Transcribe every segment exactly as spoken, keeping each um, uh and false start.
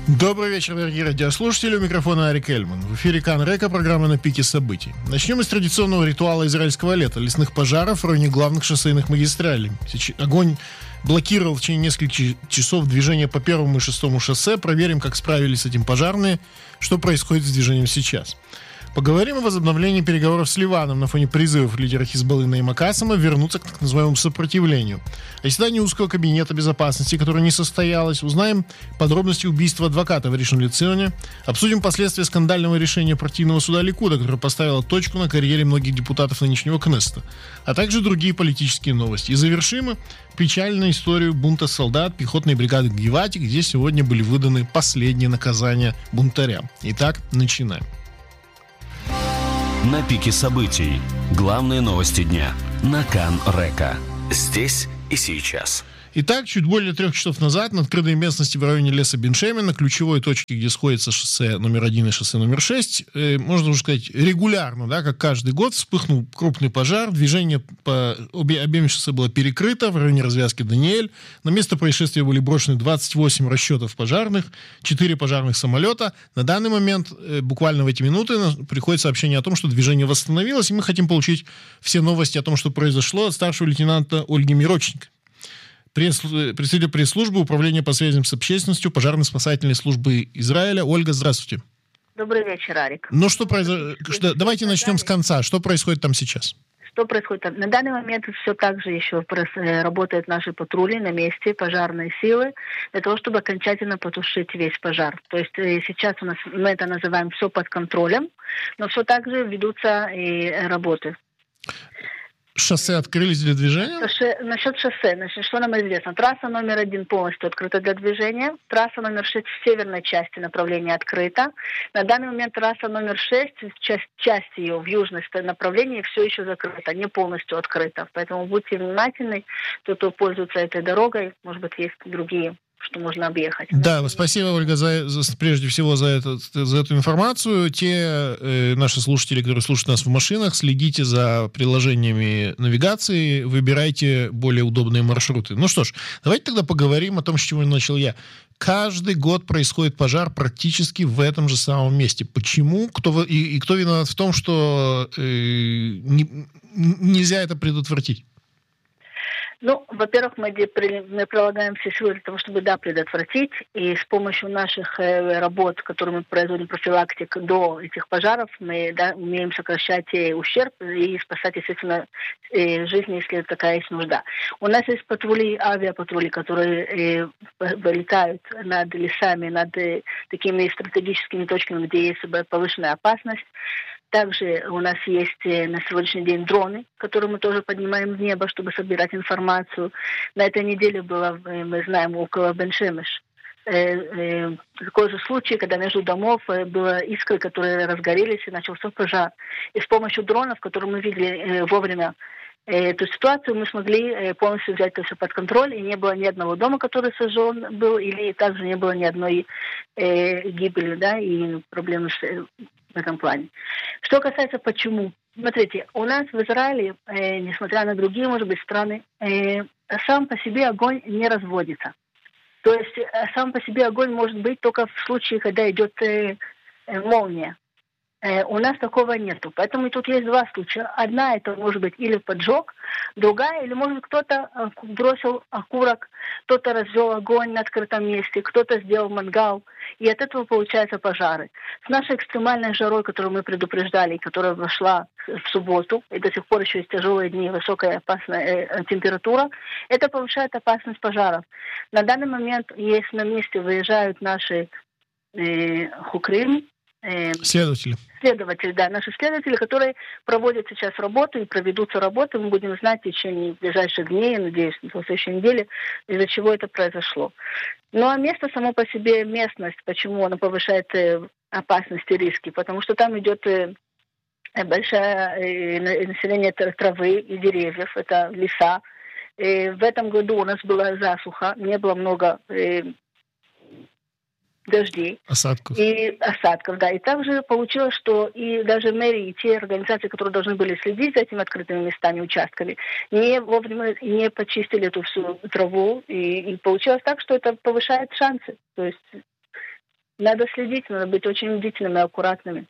Добрый вечер, дорогие радиослушатели. У микрофона Арик Эльман. В эфире Кан-Река, программа «На пике событий». Начнем с традиционного ритуала израильского лета – лесных пожаров в районе главных шоссейных магистралей. Огонь блокировал в течение нескольких часов движение по первому и шестому шоссе. Проверим, как справились с этим пожарные, что происходит с движением сейчас. Поговорим о возобновлении переговоров с Ливаном на фоне призывов лидера Хизбаллы Наима Кассема вернуться к так называемому сопротивлению. О заседании узкого кабинета безопасности, которое не состоялось. Узнаем подробности убийства адвоката в Ришон Ле-Ционе. Обсудим последствия скандального решения партийного суда Ликуда, которое поставило точку на карьере многих депутатов нынешнего Кнессета. А также другие политические новости. И завершим печальную историю бунта солдат пехотной бригады Гивати, где сегодня были выданы последние наказания бунтарям. Итак, начинаем. На пике событий. Главные новости дня. На Кан-Река. Здесь и сейчас. Итак, чуть более трех часов назад на открытой местности в районе леса Бен-Шемен, на ключевой точке, где сходится шоссе номер один и шоссе номер шесть, э, можно уже сказать, регулярно, да, как каждый год, вспыхнул крупный пожар. Движение по обе, обеим шоссе было перекрыто в районе развязки Даниэль. На место происшествия были брошены двадцать восемь расчетов пожарных, четыре пожарных самолета. На данный момент, э, буквально в эти минуты, приходит сообщение о том, что движение восстановилось, и мы хотим получить все новости о том, что произошло, от старшего лейтенанта Ольги Мироченко, представитель пресс-службы Управления по связям с общественностью пожарно-спасательной службы Израиля. Ольга, здравствуйте. Добрый вечер, Арик. Ну, что произошло? Давайте начнем с конца. Что происходит там сейчас? Что происходит там? На данный момент все так же еще работают наши патрули на месте, пожарные силы, для того, чтобы окончательно потушить весь пожар. То есть сейчас у нас, мы это называем, все под контролем, но все так же ведутся и работы. Шоссе открылись для движения? Шоссе, насчет шоссе, значит, что нам известно? Трасса номер один полностью открыта для движения. Трасса номер шесть в северной части направления открыта. На данный момент трасса номер шесть, часть, часть ее в южной направлении все еще закрыта, не полностью открыта. Поэтому будьте внимательны, тот, кто пользуется этой дорогой, может быть, есть другие, что можно объехать. Да, спасибо, Ольга, за, за, прежде всего за, этот, за эту информацию. Те э, наши слушатели, которые слушают нас в машинах, следите за приложениями навигации, выбирайте более удобные маршруты. Ну что ж, давайте тогда поговорим о том, с чего начал я. Каждый год происходит пожар практически в этом же самом месте. Почему? Кто, и, и кто виноват в том, что э, не, нельзя это предотвратить? Ну, во-первых, мы, мы прилагаем все силы для того, чтобы, да, предотвратить. И с помощью наших э, работ, которые мы производим, профилактик до этих пожаров, мы, да, умеем сокращать э, ущерб и спасать, естественно, э, жизни, если такая есть нужда. У нас есть патрули, авиапатрули, которые э, вылетают над лесами, над э, такими стратегическими точками, где есть повышенная опасность. Также у нас есть на сегодняшний день дроны, которые мы тоже поднимаем в небо, чтобы собирать информацию. На этой неделе было, мы знаем, около Бен-Шемеш такой же случай, когда между домов было искры, которые разгорелись, и начался пожар. И с помощью дронов, которые мы видели вовремя эту ситуацию, мы смогли полностью взять это все под контроль, и не было ни одного дома, который сожжен был, или также не было ни одной э, гибели, да, и проблемы с, в этом плане. Что касается почему. Смотрите, у нас в Израиле, э, несмотря на другие, может быть, страны, э, сам по себе огонь не разводится. То есть э, сам по себе огонь может быть только в случае, когда идет э, э, молния. У нас такого нету. Поэтому тут есть два случая. Одна, это может быть или поджог, другая, или может быть кто-то бросил окурок, кто-то развел огонь на открытом месте, кто-то сделал мангал, и от этого получаются пожары. С нашей экстремальной жарой, которую мы предупреждали, которая вошла в субботу, и до сих пор еще есть тяжелые дни, высокая опасная э, температура, это повышает опасность пожаров. На данный момент, если на месте выезжают наши э, хукрим, Следователи. Следователи, да, наши следователи, которые проводят сейчас работу и проведутся работы, мы будем знать в течение ближайших дней, я надеюсь, на следующей неделе, из-за чего это произошло. Ну а место само по себе, местность, почему она повышает опасность и риски? Потому что там идет большое население травы и деревьев, это леса. И в этом году у нас была засуха, не было много дождей. Осадков. И осадков, да. И также получилось, что и даже мэрии, и те организации, которые должны были следить за этими открытыми местами, участками, не вовремя не почистили эту всю траву. И, и получилось так, что это повышает шансы. То есть Надо следить, надо быть очень бдительными и аккуратными.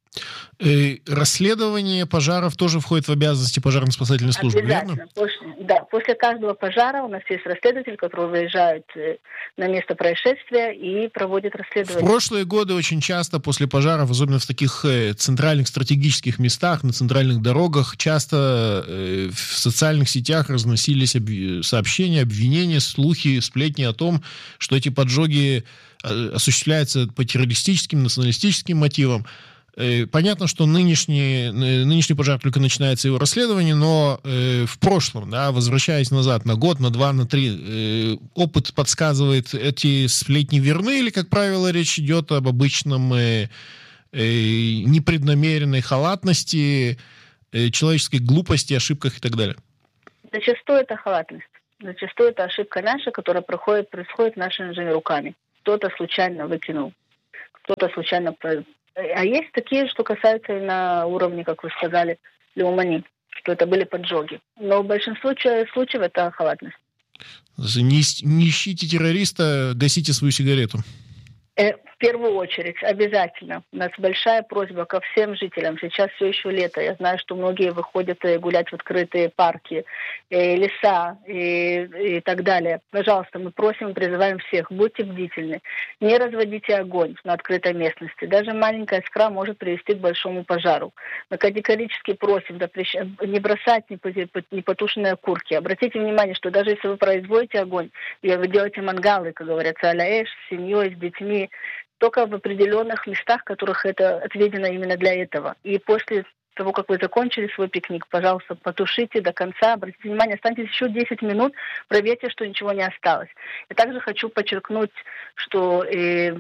И расследование пожаров тоже входит в обязанности пожарно-спасательной службы, верно? Обязательно. После, да, после каждого пожара у нас есть расследователь, который выезжает на место происшествия и проводит расследование. В прошлые годы очень часто после пожаров, особенно в таких центральных стратегических местах, на центральных дорогах, часто в социальных сетях разносились сообщения, обвинения, слухи, сплетни о том, что эти поджоги осуществляются по террористическим, националистическим мотивам. Понятно, что нынешний, нынешний пожар только начинается его расследование, но э, в прошлом, да, возвращаясь назад на год, на два, на три, э, опыт подсказывает, эти сплетни верны, или, как правило, речь идет об обычном э, э, непреднамеренной халатности, э, человеческой глупости, ошибках и так далее? Зачастую это халатность. Зачастую это ошибка наша, которая проходит, происходит нашими же руками. Кто-то случайно выкинул, кто-то случайно... А есть такие, что касаются и на уровне, как вы сказали, леумани, что это были поджоги. Но в большинстве случаев это халатность. Не, не ищите террориста, гасите свою сигарету. В первую очередь, обязательно. У нас большая просьба ко всем жителям. Сейчас все еще лето. Я знаю, что многие выходят гулять в открытые парки, леса и, и так далее. Пожалуйста, мы просим и призываем всех, будьте бдительны. Не разводите огонь на открытой местности. Даже маленькая искра может привести к большому пожару. Мы категорически просим не бросать непотушенные окурки. Обратите внимание, что даже если вы производите огонь, и вы делаете мангалы, как говорится, а-ля эш, с семьей, с детьми, только в определенных местах, в которых это отведено именно для этого. И после того, как вы закончили свой пикник, пожалуйста, потушите до конца, обратите внимание, останьтесь еще десять минут, проверьте, что ничего не осталось. И также хочу подчеркнуть, что э,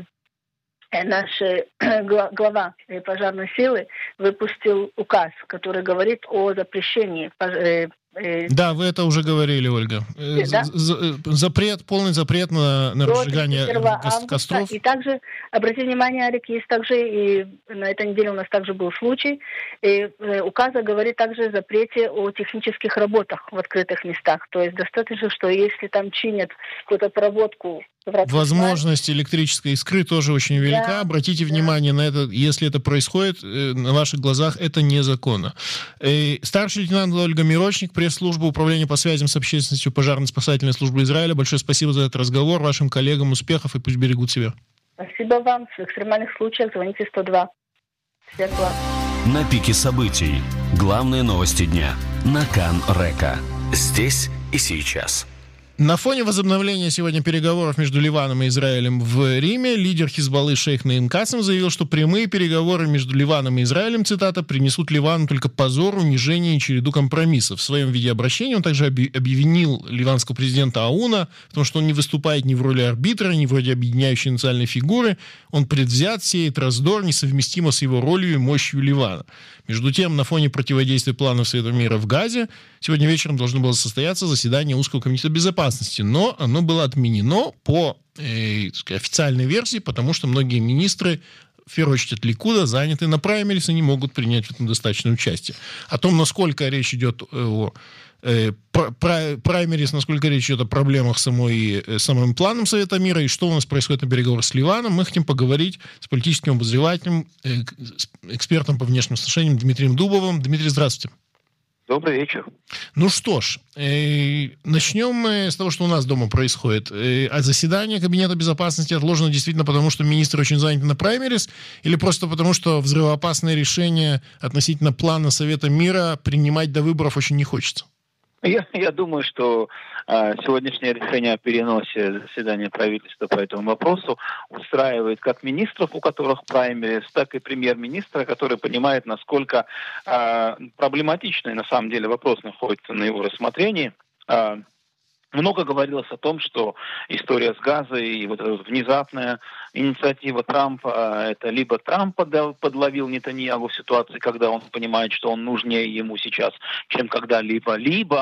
наш э, глава пожарной силы выпустил указ, который говорит о запрещении э, Да, вы это уже говорили, Ольга. Да? Запрет, полный запрет на, на разжигание костров. И также, обратите внимание, Арик, есть также, и на этой неделе у нас также был случай, и указ говорит также о запрете о технических работах в открытых местах. То есть достаточно, что если там чинят какую-то проводку, возможность электрической искры тоже очень велика. Да, Обратите да. внимание на это, если это происходит на ваших глазах, это незаконно. Старший лейтенант Ольга Мирочник, пресс-служба Управления по связям с общественностью пожарно-спасательной службы Израиля. Большое спасибо за этот разговор. Вашим коллегам успехов и пусть берегут себя. Спасибо вам. В экстремальных случаях звоните сто два. Всем благ. На пике событий. Главные новости дня. На Кан Река. Здесь и сейчас. На фоне возобновления сегодня переговоров между Ливаном и Израилем в Риме лидер Хизбаллы шейх Наим Касем заявил, что прямые переговоры между Ливаном и Израилем, цитата, принесут Ливану только позор, унижение и череду компромиссов. В своем видеообращении он также обвинил ливанского президента Ауна, потому что он не выступает ни в роли арбитра, ни в роли объединяющей национальной фигуры. Он предвзят, сеет раздор, несовместимо с его ролью и мощью Ливана. Между тем, на фоне противодействия планов Совета мира в Газе сегодня вечером должно было состояться заседание Узкого комитета безопасности, но оно было отменено по э, официальной версии, потому что многие министры, в первую очередь от Ликуда, заняты на праймерис и не могут принять в этом достаточное участие. О том, насколько речь идет о э, праймерис, насколько речь идет о проблемах самой, э, самым планом Совета мира и что у нас происходит на переговорах с Ливаном, мы хотим поговорить с политическим обозревателем, э, экспертом по внешним отношениям Дмитрием Дубовым. Дмитрий, здравствуйте. Добрый вечер. Ну что ж, э, начнем мы с того, что у нас дома происходит. Э, а заседание Кабинета безопасности отложено действительно потому, что министры очень заняты на праймерис, или просто потому, что взрывоопасное решение относительно плана Совета мира принимать до выборов очень не хочется? Я, я думаю, что э, сегодняшнее решение о переносе заседания правительства по этому вопросу устраивает как министров, у которых праймерис, так и премьер-министра, который понимает, насколько э, проблематичный на самом деле вопрос находится на его рассмотрении. Э, Много говорилось о том, что история с Газой и вот эта вот внезапная инициатива Трампа, это либо Трамп подловил Нетаньяху в ситуации, когда он понимает, что он нужнее ему сейчас, чем когда-либо, либо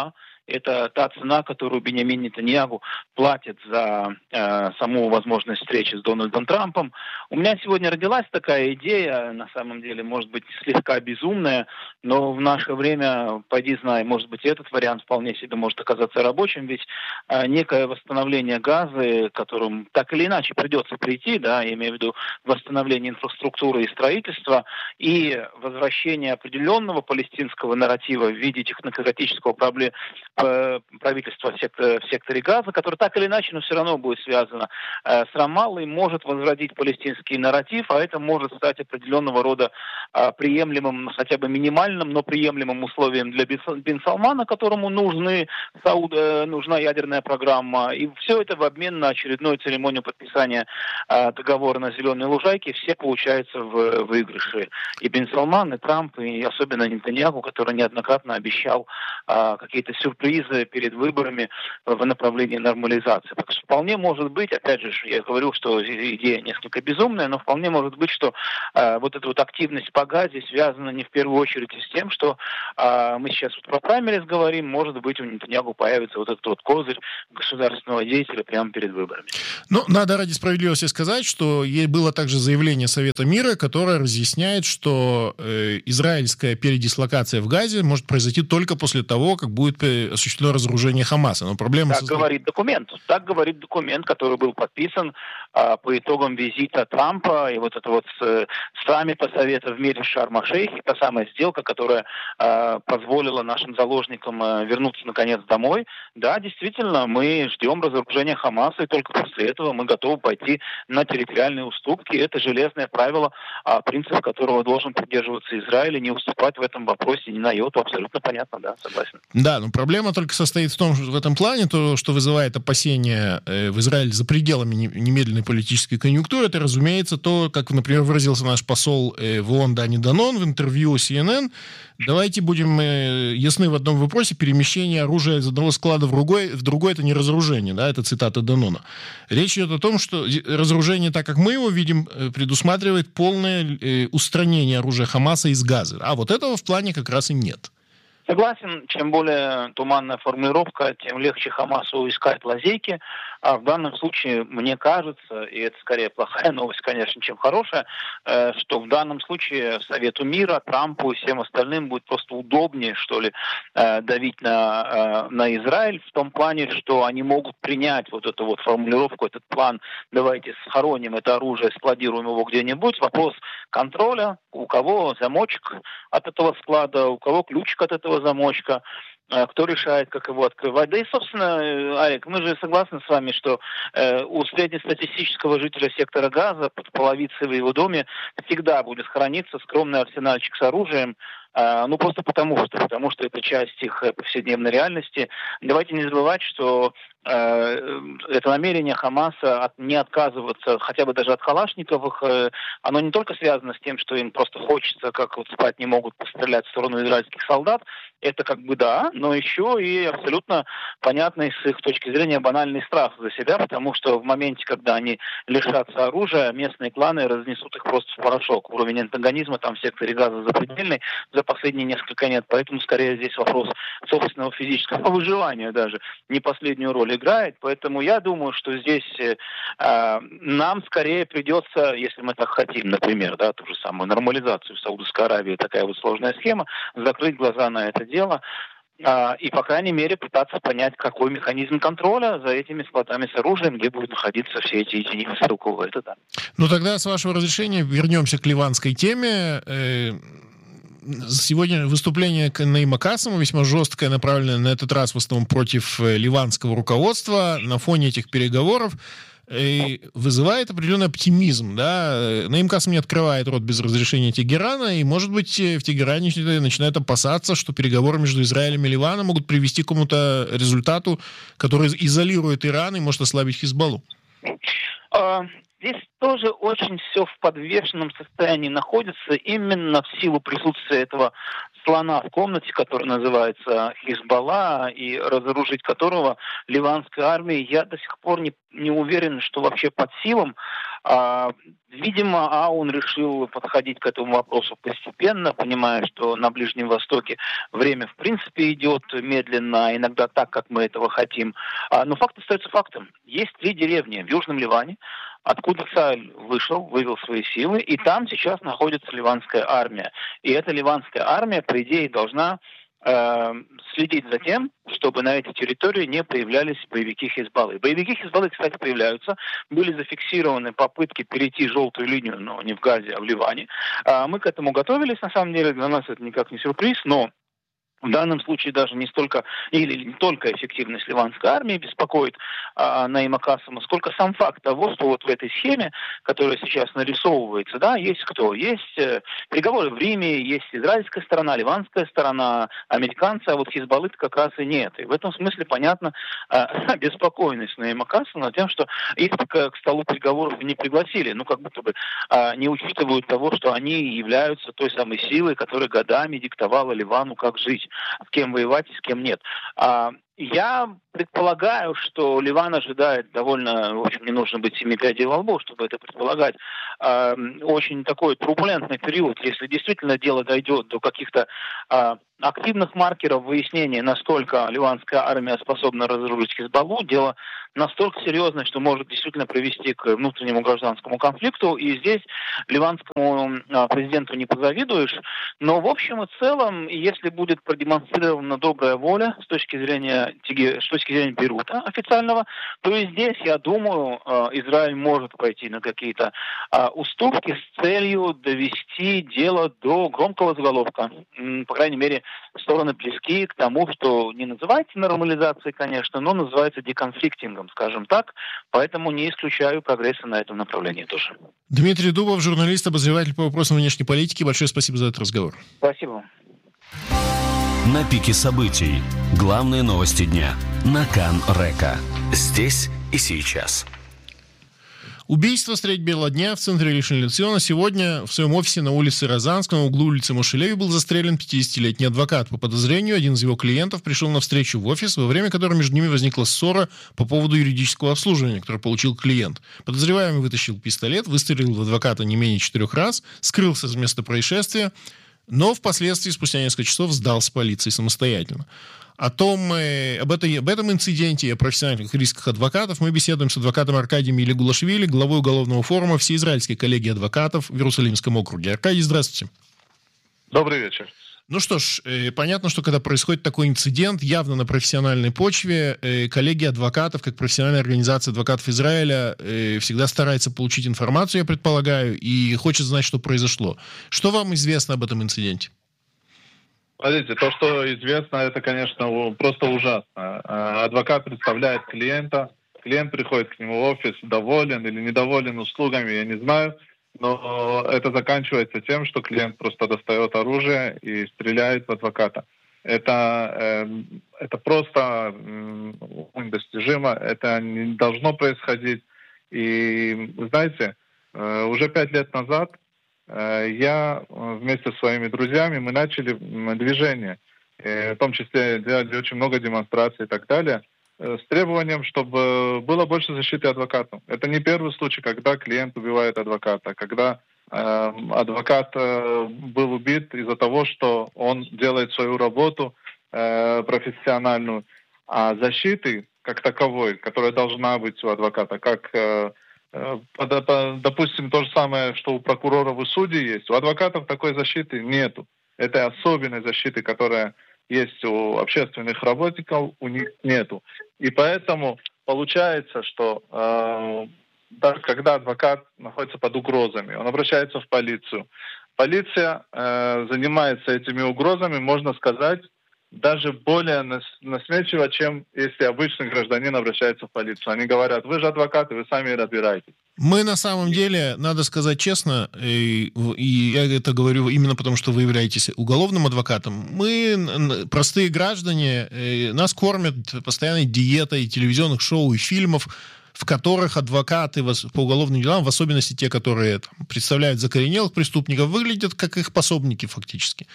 Это та цена, которую Биньямин Нетаньяху платит за э, саму возможность встречи с Дональдом Трампом. У меня сегодня родилась такая идея, на самом деле, может быть, слегка безумная, но в наше время, пойди знай, может быть, этот вариант вполне себе может оказаться рабочим, ведь э, некое восстановление Газы, к которому так или иначе придется прийти, да, я имею в виду восстановление инфраструктуры и строительства, и возвращение определенного палестинского нарратива в виде технократического проблем, э, правительства в секторе, в секторе Газа, которое так или иначе, но все равно будет связано э, с Рамаллой, может возродить палестинский нарратив, а это может стать определенного рода э, приемлемым, хотя бы минимальным, но приемлемым условием для Бен Салмана, которому нужны, Сауд, э, нужна ядерная программа. И все это в обмен на очередную церемонию подписания э, договора на Зеленой Лужайке. Все получаются в выигрыше. И Бен Салман, и Трамп, и особенно Нетаньяху, который неоднократно обещал э, какие-то сюрпризы перед выборами в направлении нормализации. Так что вполне может быть, опять же, я говорю, что идея несколько безумная, но вполне может быть, что э, вот эта вот активность по Газе связана не в первую очередь с тем, что э, мы сейчас вот про праймерис говорим, может быть, у Нетаньяху появится вот этот вот козырь государственного деятеля прямо перед выборами. Ну, надо ради справедливости сказать, что ей было также заявление Совета мира, которое разъясняет, что э, израильская передислокация в Газе может произойти только после того, как будет осуществлено разоружение Хамаса. Но проблема так состоит... говорит документ. Так говорит документ, который был подписан а, по итогам визита Трампа и вот это вот с, саммита Совета в мире в Шарм-эль-Шейхе, та самая сделка, которая а, позволила нашим заложникам а, вернуться наконец домой. Да, действительно, мы ждем разоружения Хамаса, и только после этого мы готовы пойти на территориальные уступки. Это железное правило, а, принцип которого должен придерживаться Израиль, и не уступать в этом вопросе ни на йоту. Абсолютно понятно, да, согласен. Да, но проблема только состоит в том, что в этом плане, то, что вызывает опасения э, в Израиле за пределами немедленной политической конъюнктуры, это, разумеется, то, как, например, выразился наш посол э, в ООН Дани Данон в интервью Си Эн Эн. Давайте будем э, ясны в одном вопросе: перемещение оружия из одного склада в другой, в другой это не разоружение, да, это цитата Данона. Речь идет о том, что разоружение, так как мы его видим, предусматривает полное э, устранение оружия Хамаса из Газы. А вот этого в плане как раз и нет. Согласен, чем более туманная формулировка, тем легче Хамасу искать лазейки. А в данном случае, мне кажется, и это скорее плохая новость, конечно, чем хорошая, что в данном случае Совету мира, Трампу и всем остальным будет просто удобнее, что ли, давить на, на Израиль в том плане, что они могут принять вот эту вот формулировку, этот план: давайте схороним это оружие, складируем его где-нибудь. Вопрос контроля: у кого замочек от этого склада, у кого ключик от этого замочка, кто решает, как его открывать. Да и, собственно, Арик, мы же согласны с вами, что э, у среднестатистического жителя сектора Газа под половицей в его доме всегда будет храниться скромный арсенальчик с оружием, э, ну просто потому что, потому что это часть их повседневной реальности. Давайте не забывать, что э, это намерение Хамаса от, не отказываться хотя бы даже от калашниковых, э, оно не только связано с тем, что им просто хочется, как вот спать не могут, пострелять в сторону израильских солдат. Это как бы да, но еще и абсолютно понятный с их точки зрения банальный страх за себя, потому что в моменте, когда они лишатся оружия, местные кланы разнесут их просто в порошок. Уровень антагонизма там в секторе Газа запредельный, за последние несколько лет, поэтому скорее здесь вопрос собственного физического выживания даже не последнюю роль играет. Поэтому я думаю, что здесь э, нам скорее придется, если мы так хотим, например, да, ту же самую нормализацию в Саудовской Аравии, такая вот сложная схема, закрыть глаза на это дело и, по крайней мере, пытаться понять, какой механизм контроля за этими складами с оружием, где будут находиться все эти единицы стрелкового. Это да. Ну, тогда, с вашего разрешения, вернемся к ливанской теме. Сегодня выступление Наима Касема весьма жесткое, направленное на этот раз в основном против ливанского руководства на фоне этих переговоров. И вызывает определенный оптимизм, да. Наим Касем не открывает рот без разрешения Тегерана, и, может быть, в Тегеране начинают опасаться, что переговоры между Израилем и Ливаном могут привести к какому-то результату, который изолирует Иран и может ослабить Хизбаллу. Здесь тоже очень все в подвешенном состоянии находится, именно в силу присутствия этого слона в комнате, который называется Хизбалла, и разоружить которого ливанской армии, я до сих пор не, не уверен, что вообще под силам. Видимо, а он решил подходить к этому вопросу постепенно, понимая, что на Ближнем Востоке время в принципе идет медленно, иногда так, как мы этого хотим. Но факт остается фактом. Есть три деревни в Южном Ливане, откуда Цааль вышел, вывел свои силы, и там сейчас находится ливанская армия. И эта ливанская армия, по идее, должна э, следить за тем, чтобы на этой территории не появлялись боевики Хизбаллы. Боевики Хизбаллы, кстати, появляются. Были зафиксированы попытки перейти желтую линию, но не в Газе, а в Ливане. А мы к этому готовились, на самом деле, для нас это никак не сюрприз, но в данном случае даже не столько или не только эффективность ливанской армии беспокоит а, Наима Кассама, сколько сам факт того, что вот в этой схеме, которая сейчас нарисовывается, да, есть кто? Есть э, переговоры в Риме, есть израильская сторона, ливанская сторона, американцы, а вот Хизбаллы как раз и нет. И в этом смысле понятна э, обеспокоенность Наима Кассама тем, что их к, к столу переговоров не пригласили, ну как будто бы э, не учитывают того, что они являются той самой силой, которая годами диктовала Ливану, как жить, с кем воевать и с кем нет. А, я предполагаю, что Ливан ожидает довольно, в общем, не нужно быть семи пядей во лбу, чтобы это предполагать, а, очень такой турбулентный период, если действительно дело дойдет до каких-то а, активных маркеров выяснения, насколько ливанская армия способна разоружить Хизбаллу, дело настолько серьезное, что может действительно привести к внутреннему гражданскому конфликту, и здесь ливанскому а, президенту не позавидуешь, но в общем и целом, если будет продемонстрирована добрая воля с точки зрения, с точки зрения Бейрута официального, то и здесь, я думаю, Израиль может пойти на какие-то уступки с целью довести дело до громкого заголовка. По крайней мере, стороны близки к тому, что не называется нормализацией, конечно, но называется деконфликтингом, скажем так. Поэтому не исключаю прогресса на этом направлении тоже. Дмитрий Дубов, журналист, обозреватель по вопросам внешней политики. Большое спасибо за этот разговор. Спасибо. На пике событий. Главные новости дня. На Кан Река. Здесь и сейчас. Убийство средь бела дня в центре Ришон-ле-Циона. Сегодня в своем офисе на улице Розанском, на углу улицы Моше-Леви, был застрелен пятидесятилетний адвокат. По подозрению, один из его клиентов пришел на встречу в офис, во время которой между ними возникла ссора по поводу юридического обслуживания, которое получил клиент. Подозреваемый вытащил пистолет, выстрелил в адвоката не менее четырех раз, скрылся с места происшествия, но впоследствии, спустя несколько часов, сдался полиции самостоятельно. О том, э, об, этой, об этом инциденте и о профессиональных рисках адвокатов мы беседуем с адвокатом Аркадием Милигулашвили, главой уголовного форума Всеизраильской коллегии адвокатов в Иерусалимском округе. Аркадий, здравствуйте. Добрый вечер. Ну что ж, э, понятно, что когда происходит такой инцидент, явно на профессиональной почве, э, коллегия адвокатов, как профессиональная организация адвокатов Израиля, э, всегда старается получить информацию, я предполагаю, и хочет знать, что произошло. Что вам известно об этом инциденте? Смотрите, то, что известно, это, конечно, просто ужасно. Адвокат представляет клиента, клиент приходит к нему в офис, доволен или недоволен услугами, я не знаю, но это заканчивается тем, что клиент просто достает оружие и стреляет в адвоката. Это, это просто недостижимо, это не должно происходить. И, знаете, уже пять лет назад я вместе с своими друзьями, мы начали движение, в том числе делали очень много демонстраций и так далее, с требованием, чтобы было больше защиты адвокатов. Это не первый случай, когда клиент убивает адвоката, когда э, адвокат э, был убит из-за того, что он делает свою работу э, профессиональную, а защиты как таковой, которая должна быть у адвоката, как э, допустим, то же самое, что у прокуроров и судей есть. У адвокатов такой защиты нету. Этой особенной защиты, которая есть у общественных работников, у них нету. И поэтому получается, что э, даже когда адвокат находится под угрозами, он обращается в полицию. Полиция э, занимается этими угрозами, можно сказать, даже более насмешливо, чем если обычный гражданин обращается в полицию. Они говорят: вы же адвокаты, вы сами разбираетесь. Мы на самом деле, надо сказать честно, и, и я это говорю именно потому, что вы являетесь уголовным адвокатом, мы, простые граждане, нас кормят постоянной диетой телевизионных шоу и фильмов, в которых адвокаты по уголовным делам, в особенности те, которые там представляют закоренелых преступников, выглядят как их пособники фактически.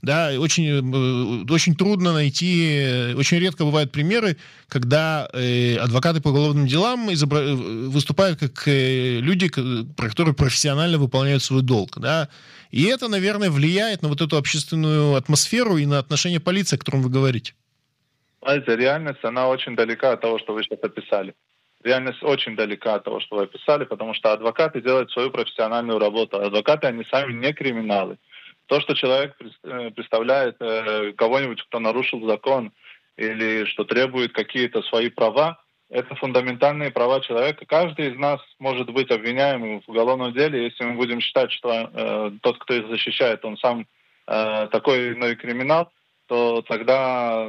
Да, очень, очень трудно найти, очень редко бывают примеры, когда э, адвокаты по уголовным делам изобра... выступают как э, люди, которые профессионально выполняют свой долг, да. И это, наверное, влияет на вот эту общественную атмосферу и на отношение полиции, о котором вы говорите. Знаете, реальность, она очень далека от того, что вы сейчас описали. Реальность очень далека от того, что вы описали, потому что адвокаты делают свою профессиональную работу. Адвокаты, они сами не криминалы. То, что человек представляет кого-нибудь, кто нарушил закон, или что требует какие-то свои права, это фундаментальные права человека. Каждый из нас может быть обвиняемым в уголовном деле, если мы будем считать, что э, тот, кто их защищает, он сам э, такой или иной криминал, то тогда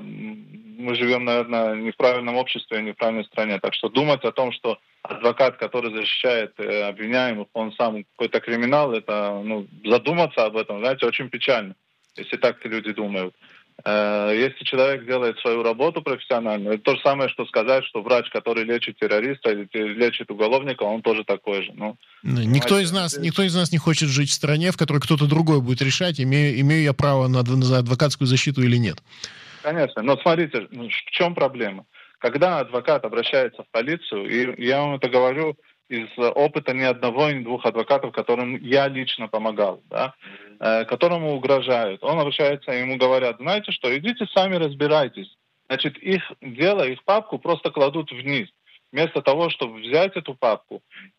мы живем, наверное, не в правильном обществе, не в правильной стране. Так что думать о том, что адвокат, который защищает э, обвиняемых, он сам какой-то криминал, это, ну, задуматься об этом, знаете, очень печально, если так люди думают. Э, если человек делает свою работу профессиональную, это то же самое, что сказать, что врач, который лечит террориста или лечит уголовника, он тоже такой же. Ну, никто из нас, никто из нас не хочет жить в стране, в которой кто-то другой будет решать, имею, имею я право на, на адвокатскую защиту или нет. Конечно, но смотрите, в чем проблема? Когда адвокат обращается в полицию, и я вам это говорю из опыта ни одного, ни двух адвокатов, которым я лично помогал, да, э, которому угрожают, он обращается, ему говорят, знаете что, идите сами разбирайтесь. Значит, их дело, их папку просто кладут вниз, вместо того, чтобы взять эту папку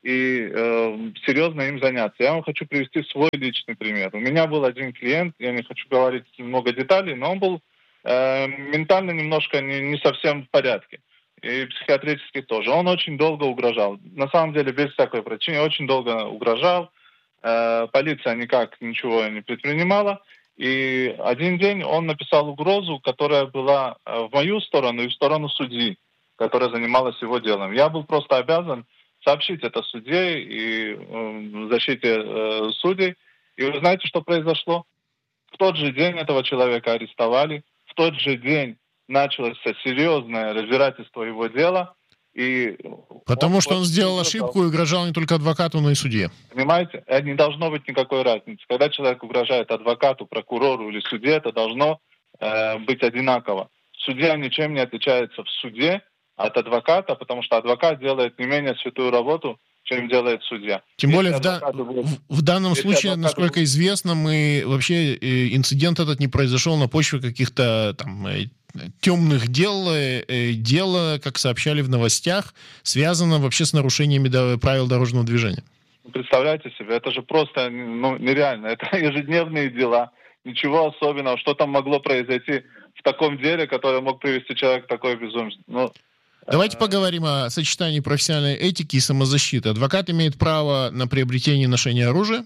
и э, серьезно им заняться. Я вам хочу привести свой личный пример. У меня был один клиент, я не хочу говорить много деталей, но он был э, ментально немножко не, не совсем в порядке. И психиатрически тоже. Он очень долго угрожал. На самом деле, без всякой причины, очень долго угрожал. Э, полиция никак ничего не предпринимала. И один день он написал угрозу, которая была в мою сторону и в сторону судьи, которая занималась его делом. Я был просто обязан сообщить это судье и э, защите э, судей. И вы знаете, что произошло? В тот же день этого человека арестовали. В тот же день началось серьезное разбирательство его дела. И Потому он что он сделал ошибку и угрожал не только адвокату, но и судье. Понимаете? Не должно быть никакой разницы. Когда человек угрожает адвокату, прокурору или судье, это должно э, быть одинаково. Судья ничем не отличается в суде от адвоката, потому что адвокат делает не менее святую работу, чем делает судья. Тем более в, да, будут, в, в данном случае, адвокаты... насколько известно, мы вообще инцидент этот не произошел на почве каких-то там темных дел, дело, как сообщали в новостях, связано вообще с нарушениями правил дорожного движения. Представляете себе, это же просто ну, нереально. Это ежедневные дела, ничего особенного. Что там могло произойти в таком деле, которое мог привести человека к такой безумству? Ну, Давайте поговорим о сочетании профессиональной этики и самозащиты. Адвокат имеет право на приобретение и ношение оружия?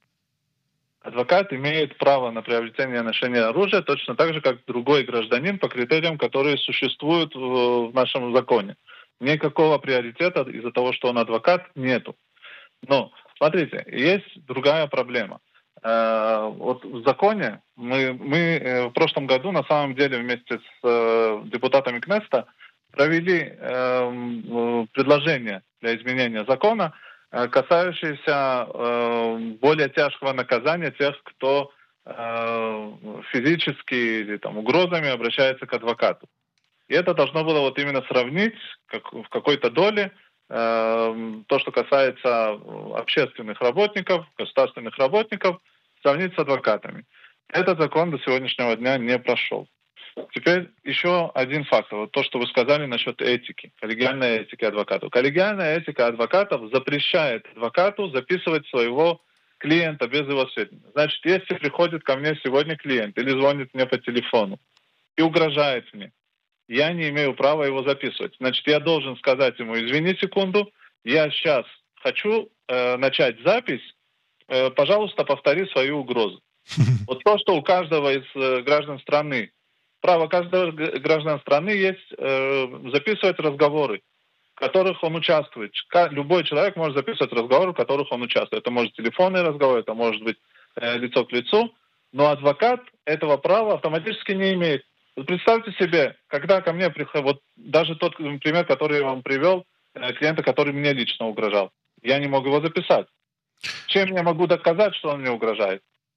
Адвокат имеет право на приобретение и ношение оружия точно так же, как другой гражданин по критериям, которые существуют в нашем законе. Никакого приоритета из-за того, что он адвокат, нету. Но, смотрите, есть другая проблема. Вот в законе мы, мы в прошлом году на самом деле вместе с депутатами Кнессета провели э, предложение для изменения закона, э, касающееся э, более тяжкого наказания тех, кто э, физически или там, угрозами обращается к адвокату. И это должно было вот именно сравнить как, в какой-то доле э, то, что касается общественных работников, государственных работников, сравнить с адвокатами. Этот закон до сегодняшнего дня не прошел. Теперь еще один фактор. Вот то, что вы сказали насчет этики, коллегиальной этики адвокатов. Коллегиальная этика адвокатов запрещает адвокату записывать своего клиента без его сведения. Значит, если приходит ко мне сегодня клиент или звонит мне по телефону и угрожает мне, я не имею права его записывать. Значит, я должен сказать ему, извини секунду, я сейчас хочу э, начать запись, э, пожалуйста, повтори свою угрозу. Вот то, что у каждого из э, граждан страны, право каждого граждан страны есть э, записывать разговоры, в которых он участвует. Любой человек может записывать разговоры, в которых он участвует. Это может быть телефонный разговор, это может быть э, лицо к лицу, но адвокат этого права автоматически не имеет. Вот представьте себе, когда ко мне приходит, вот даже тот пример, который я вам привел, э, клиента, который мне лично угрожал, я не мог его записать. Чем я могу доказать, что он мне угрожает?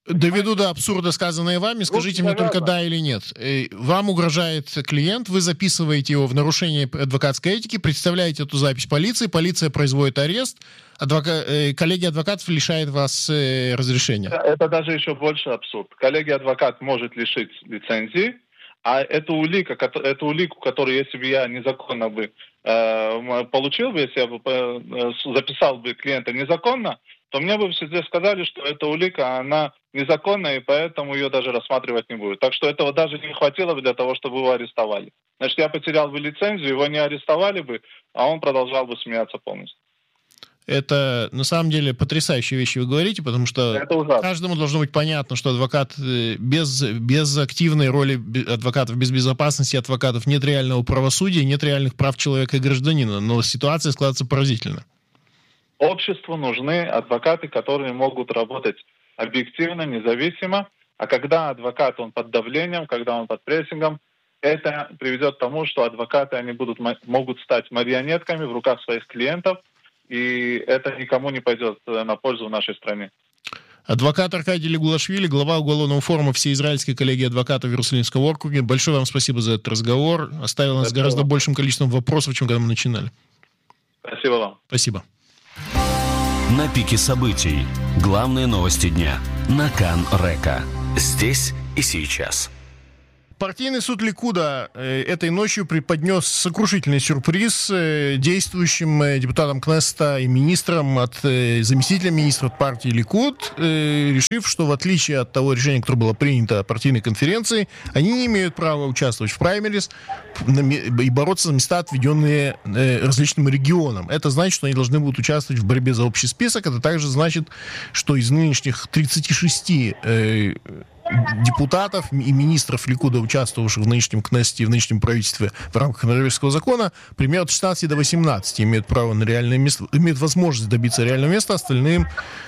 Доведу до абсурда сказанное вами. Скажите мне только да или нет. Вам угрожает клиент, вы записываете его в нарушение адвокатской этики, представляете эту запись полиции, полиция производит арест, адвока... коллегия адвокатов лишает вас разрешения. Это даже еще больше абсурд. Коллегия адвокат может лишить лицензии, а эту улику, эту улику, которую, если бы я незаконно бы э, получил бы, если я бы э, записал бы клиента незаконно, то мне бы все сказали, что эта улика, она незаконная, и поэтому ее даже рассматривать не будет. Так что этого даже не хватило бы для того, чтобы его арестовали. Значит, я потерял бы лицензию, его не арестовали бы, а он продолжал бы смеяться полностью. Это, на самом деле, потрясающие вещи вы говорите, потому что каждому должно быть понятно, что адвокат без, без активной роли адвокатов, без безопасности адвокатов нет реального правосудия, нет реальных прав человека и гражданина. Но ситуация складывается поразительно. Обществу нужны адвокаты, которые могут работать объективно, независимо. А когда адвокат, он под давлением, когда он под прессингом, это приведет к тому, что адвокаты, они будут, могут стать марионетками в руках своих клиентов, и это никому не пойдет на пользу в нашей стране. Адвокат Аркадий Легулашвили, глава уголовного форума Всеизраильской коллегии адвокатов в Иерусалимском округе. Большое вам спасибо за этот разговор. Оставил нас с гораздо большим количеством вопросов, чем когда мы начинали. Спасибо вам. Спасибо. На пике событий. Главные новости дня. На Кан Река. Здесь и сейчас. Партийный суд Ликуда э, этой ночью преподнес сокрушительный сюрприз э, действующим э, депутатам Кнессета и министрам от э, заместителя министра от партии Ликуд, э, решив, что в отличие от того решения, которое было принято о партийной конференции, они не имеют права участвовать в праймерис и бороться за места, отведенные э, различным регионам. Это значит, что они должны будут участвовать в борьбе за общий список. Это также значит, что из нынешних тридцати шести э, депутатов и министров Ликуда, участвовавших в нынешнем Кнессете и в нынешнем правительстве в рамках Норвежского закона, примерно от шестнадцати до восемнадцати имеют право на реальное место, имеют возможность добиться реального места, остальным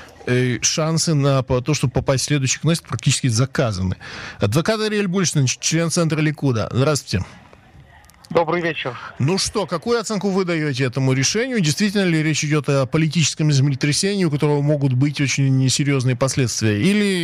э, шансы на то, чтобы попасть в следующий Кнессет, практически заказаны. Адвокат Ариэль Бульштейн, член Центра Ликуда. Здравствуйте. Добрый вечер. Ну что, какую оценку вы даете этому решению? Действительно ли речь идет о политическом землетрясении, у которого могут быть очень серьезные последствия?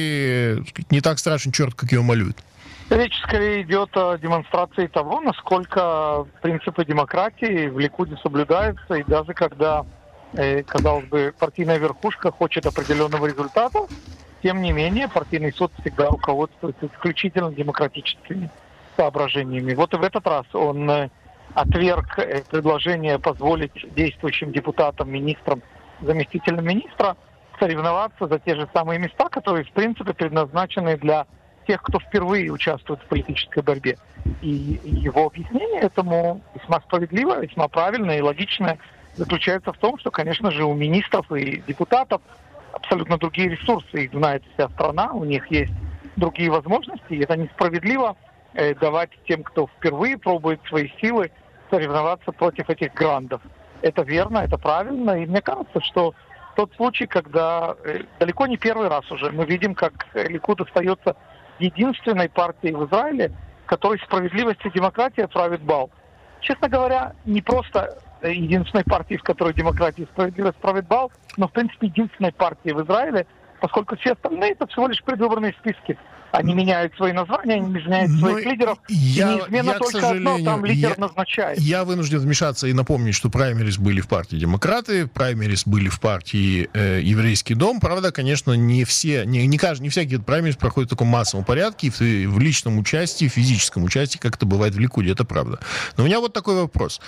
Или не так страшен черт, как его малюют? Речь скорее идет о демонстрации того, насколько принципы демократии в Ликуде соблюдаются, и даже когда, э, казалось бы, партийная верхушка хочет определенного результата, тем не менее партийный суд всегда руководствуется исключительно демократическими соображениями. Вот и в этот раз он отверг предложение позволить действующим депутатам, министрам, заместителям министра соревноваться за те же самые места, которые, в принципе, предназначены для тех, кто впервые участвует в политической борьбе. И его объяснение этому весьма справедливое, весьма правильное и логичное заключается в том, что, конечно же, у министров и депутатов абсолютно другие ресурсы. Их знает вся страна, у них есть другие возможности, и это несправедливо давать тем, кто впервые пробует свои силы, соревноваться против этих грандов. Это верно, это правильно, и мне кажется, что тот случай, когда э, далеко не первый раз уже мы видим, как Ликуд остается единственной партией в Израиле, которой справедливость и демократия правит бал. Честно говоря, не просто единственной партией, в которой демократия и справедливость правит бал, но, в принципе, единственной партией в Израиле, поскольку все остальные — это всего лишь предвыборные списки. Они меняют свои названия, они меняют своих Но лидеров. Я, неизменно я, только одно, там лидер я, назначает. Я вынужден вмешаться и напомнить, что праймерис были в партии Демократы, праймерис были в партии э, Еврейский дом. Правда, конечно, не все, не, не, каждый, не всякий праймерис проходит в таком массовом порядке, в, в личном участии, в физическом участии, как это бывает в Ликуде, это правда. Но у меня вот такой вопрос.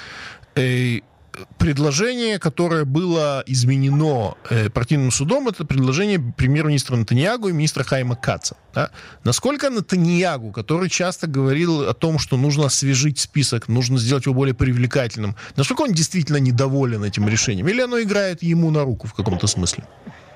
Э, Предложение, которое было изменено э, партийным судом, это предложение премьер-министра Нетаньяху и министра Хайма Каца. Да? Насколько Нетаньяху, который часто говорил о том, что нужно освежить список, нужно сделать его более привлекательным, насколько он действительно недоволен этим решением? Или оно играет ему на руку в каком-то смысле?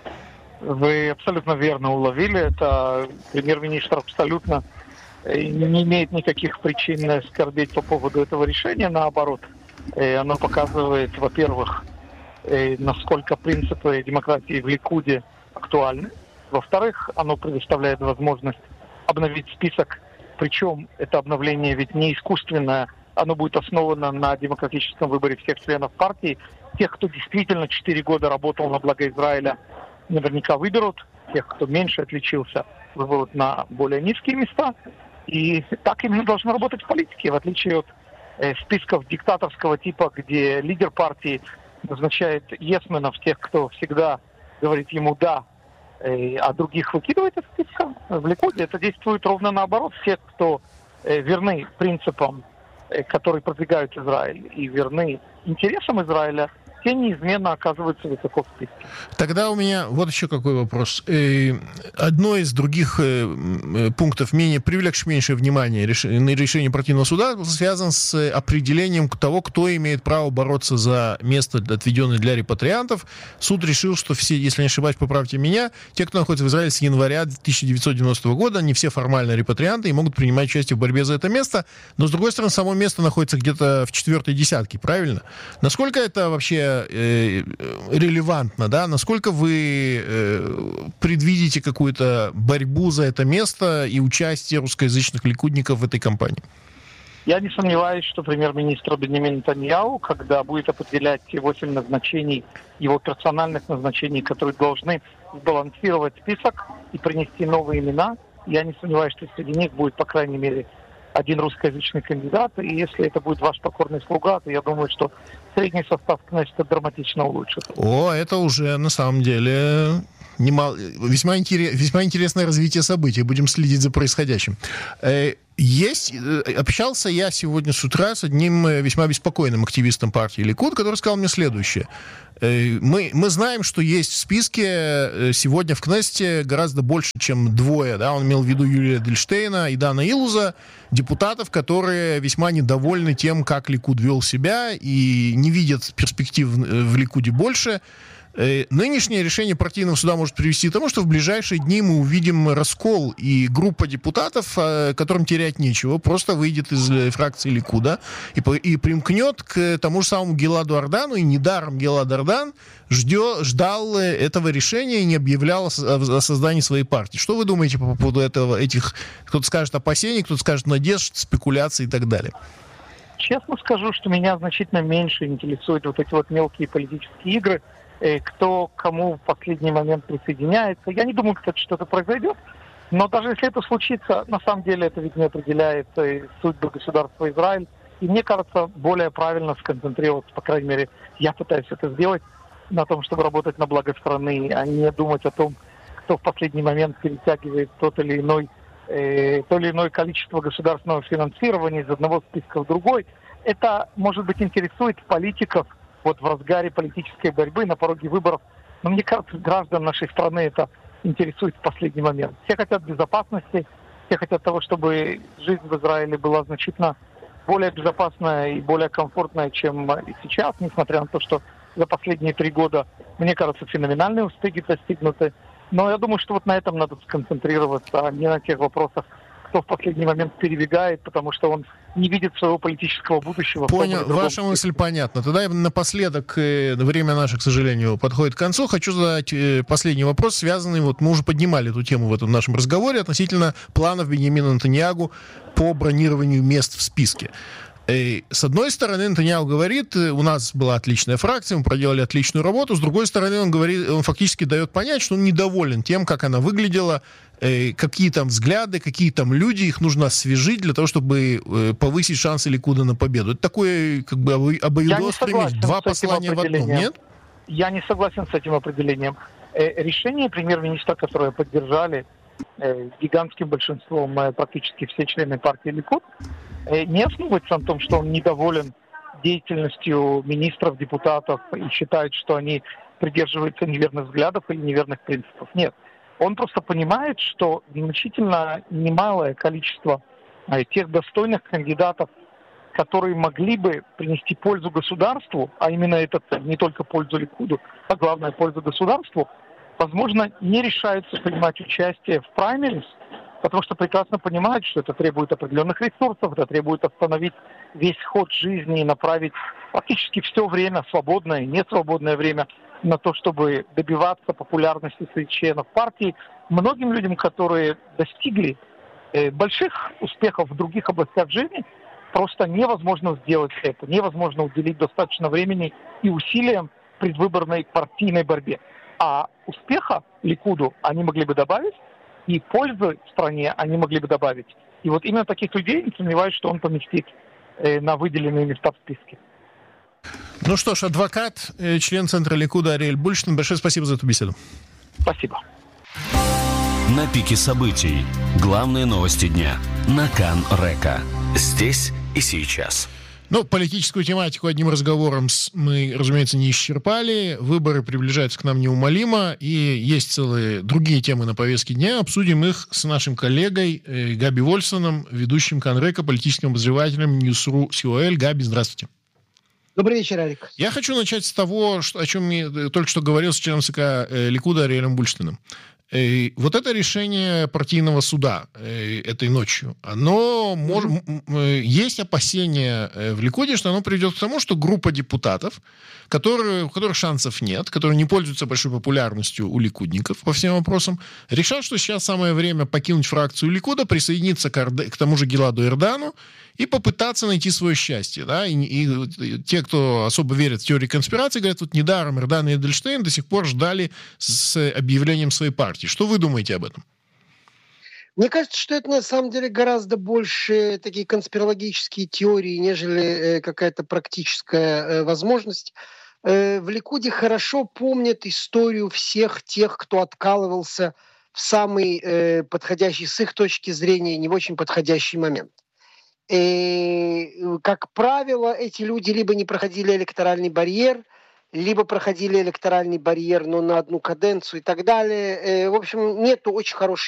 Вы абсолютно верно уловили. Это премьер-министр абсолютно не имеет никаких причин скорбеть по поводу этого решения, наоборот. Оно показывает, во-первых, насколько принципы демократии в Ликуде актуальны. Во-вторых, оно предоставляет возможность обновить список. Причем это обновление ведь не искусственное. Оно будет основано на демократическом выборе всех членов партии. Тех, кто действительно четыре года работал на благо Израиля, наверняка выберут. тех, кто меньше отличился, выводят на более низкие места. И так именно должно работать в политике, в отличие от э, списков диктаторского типа, где лидер партии назначает есменов, тех, кто всегда говорит ему «да», э, а других выкидывает из списка. В Ликуде это действует ровно наоборот. Все, кто э, верны принципам, э, которые продвигают Израиль, и верны интересам Израиля, те неизменно оказываются высоко в списке. Тогда у меня вот еще какой вопрос. Одно из других пунктов, менее привлекших меньшее внимание на решение партийного суда, связан с определением того, кто имеет право бороться за место, отведенное для репатриантов. Суд решил, что все, если не ошибаюсь, поправьте меня, те, кто находится в Израиле с января тысяча девятьсот девяностого года, они все формально репатрианты и могут принимать участие в борьбе за это место. Но, с другой стороны, само место находится где-то в четвертой десятке, правильно? Насколько это вообще релевантно, да? Насколько вы э, предвидите какую-то борьбу за это место и участие русскоязычных ликудников в этой кампании? Я не сомневаюсь, что премьер-министр Беньямин Нетаньяху, когда будет определять те восемь назначений, его персональных назначений, которые должны сбалансировать список и принести новые имена, я не сомневаюсь, что среди них будет, по крайней мере, один русскоязычный кандидат, и если это будет ваш покорный слуга, то я думаю, что средний состав Кнессета драматично улучшится. О, это уже на самом деле немало, весьма, интерес, весьма интересное развитие событий. Будем следить за происходящим. Есть, общался я сегодня с утра с одним весьма обеспокоенным активистом партии Ликуд, который сказал мне следующее. Мы, мы знаем, что есть в списке сегодня в Кнессете гораздо больше, чем двое, да, он имел в виду Юрия Эдельштейна и Дана Илуза, депутатов, которые весьма недовольны тем, как Ликуд вел себя и не видят перспектив в Ликуде больше. Нынешнее решение партийного суда может привести к тому, что в ближайшие дни мы увидим раскол, и группа депутатов, которым терять нечего, просто выйдет из фракции Ликуда и, и примкнет к тому же самому Гиладу Ардану, и недаром Гилад Ардан ждет, ждал этого решения и не объявлял о создании своей партии. Что вы думаете по поводу этого, этих, кто-то скажет опасений, кто-то скажет надежд, спекуляций и так далее? Честно скажу, что меня значительно меньше интересуют вот эти вот мелкие политические игры, кто кому в последний момент присоединяется. Я не думаю, кстати, что это произойдет. Но даже если это случится, на самом деле это ведь не определяет судьбу государства Израиль. И мне кажется, более правильно сконцентрироваться, по крайней мере, я пытаюсь это сделать, на том, чтобы работать на благо страны, а не думать о том, кто в последний момент перетягивает тот или иной, э, то или иное количество государственного финансирования из одного списка в другой. Это, может быть, интересует политиков, вот в разгаре политической борьбы, на пороге выборов. Но мне кажется, граждан нашей страны это интересует в последний момент. Все хотят безопасности, все хотят того, чтобы жизнь в Израиле была значительно более безопасная и более комфортная, чем сейчас, несмотря на то, что за последние три года, мне кажется, феноменальные успехи достигнуты. Но я думаю, что вот на этом надо сконцентрироваться, а не на тех вопросах, кто в последний момент перебегает, потому что он не видит своего политического будущего. Понял, ваша мысль понятна. Тогда я напоследок, время наше, к сожалению, подходит к концу. Хочу задать последний вопрос, связанный, вот мы уже поднимали эту тему в этом нашем разговоре, относительно планов Беньямина Нетаньяху по бронированию мест в списке. С одной стороны, Нетаньяху говорит, у нас была отличная фракция, мы проделали отличную работу. С другой стороны, он говорит, он фактически дает понять, что он недоволен тем, как она выглядела, какие там взгляды, какие там люди, их нужно освежить для того, чтобы повысить шансы Ликуда на победу. Это такое, как бы, обоюдное стремление. Два послания в одном, нет? Я не согласен с этим определением. Решение премьер-министра, которое поддержали гигантским большинством практически все члены партии Ликуд, не основывается на том, что он недоволен деятельностью министров, депутатов и считает, что они придерживаются неверных взглядов или неверных принципов. Нет. Он просто понимает, что значительно немалое количество тех достойных кандидатов, которые могли бы принести пользу государству, а именно это не только пользу Ликуду, а главное пользу государству, возможно, не решаются принимать участие в праймерис, потому что прекрасно понимают, что это требует определенных ресурсов, это требует остановить весь ход жизни и направить практически все время, свободное и несвободное время, на то, чтобы добиваться популярности среди членов партии. Многим людям, которые достигли э, больших успехов в других областях жизни, просто невозможно сделать это, невозможно уделить достаточно времени и усилиям предвыборной партийной борьбе. А успеха Ликуду они могли бы добавить, и пользы стране они могли бы добавить. И вот именно таких людей, не сомневаюсь, что он поместит э, на выделенные места в списке. Ну что ж, адвокат, э, член Центра Ликуда Ариэль Бульштейн, большое спасибо за эту беседу. Спасибо. На пике событий. Главные новости дня. На Кан Река. Здесь и сейчас. Ну, политическую тематику одним разговором мы, разумеется, не исчерпали. Выборы приближаются к нам неумолимо, и есть целые другие темы на повестке дня. Обсудим их с нашим коллегой э, Габи Вольсоном, ведущим Кан Река, политическим обозревателем Ньюс.ру Сиоэль. Габи, здравствуйте. Добрый вечер, Алик. Я хочу начать с того, что, о чем я только что говорил с членом ЦК э, Ликуда Ариэлем Бульштейном. Э, вот это решение партийного суда э, этой ночью, оно мож, э, есть опасения э, в Ликуде, что оно приведет к тому, что группа депутатов, которые, у которых шансов нет, которые не пользуются большой популярностью у ликудников по всем вопросам, решат, что сейчас самое время покинуть фракцию Ликуда, присоединиться к, Арде, к тому же Гиладу Эрдану и попытаться найти свое счастье. Да? И, и, и те, кто особо верит в теории конспирации, говорят, вот недаром Эрдан и Эдельштейн до сих пор ждали с объявлением своей партии. Что вы думаете об этом? Мне кажется, что это на самом деле гораздо больше такие конспирологические теории, нежели э, какая-то практическая э, возможность. Э, в Ликуде хорошо помнят историю всех тех, кто откалывался в самый э, подходящий, с их точки зрения, не в очень подходящий момент. И, как правило, эти люди либо не проходили электоральный барьер, либо проходили электоральный барьер, но на одну каденцию и так далее. В общем, нету очень хорошей